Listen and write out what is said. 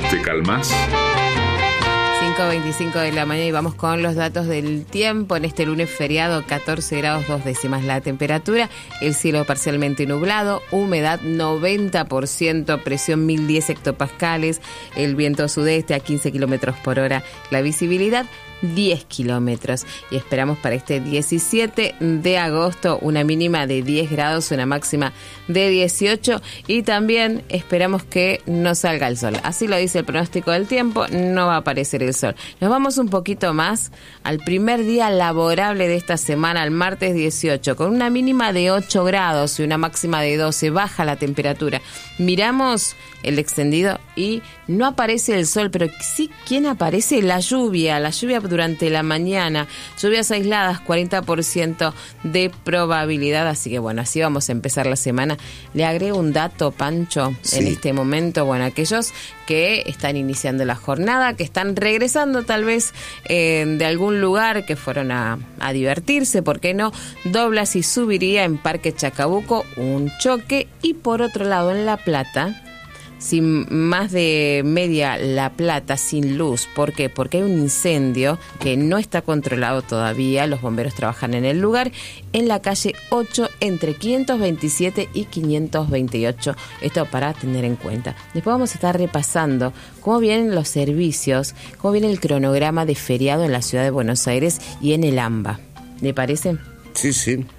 ¿Te calmás? 5:25 de la mañana y vamos con los datos del tiempo. En este lunes feriado, 14 grados 2 décimas la temperatura, el cielo parcialmente nublado, humedad 90%, presión 1010 hectopascales, el viento sudeste a 15 kilómetros por hora, la visibilidad 10 kilómetros. Y esperamos para este 17 de agosto una mínima de 10 grados, una máxima de 18, y también esperamos que no salga el sol. Así lo dice el pronóstico del tiempo, no va a aparecer el sol. Nos vamos un poquito más al primer día laborable de esta semana, al martes 18, con una mínima de 8 grados y una máxima de 12, baja la temperatura. Miramos el extendido y no aparece el sol, pero sí, ¿quién aparece? La lluvia durante la mañana, lluvias aisladas, 40% de probabilidad, así que bueno, así vamos a empezar la semana. Le agrego un dato, Pancho, sí. En este momento, bueno, aquellos que están iniciando la jornada, que están regresando tal vez de algún lugar, que fueron a divertirse, ¿por qué no? Doblas y subiría en Parque Chacabuco un choque, y por otro lado en La Plata, sin más de media La Plata, sin luz. ¿Por qué? Porque hay un incendio que no está controlado todavía. Los bomberos trabajan en el lugar, en la calle 8, entre 527 y 528. Esto para tener en cuenta. Después vamos a estar repasando cómo vienen los servicios, cómo viene el cronograma de feriado en la ciudad de Buenos Aires y en el AMBA. ¿Le parece? Sí.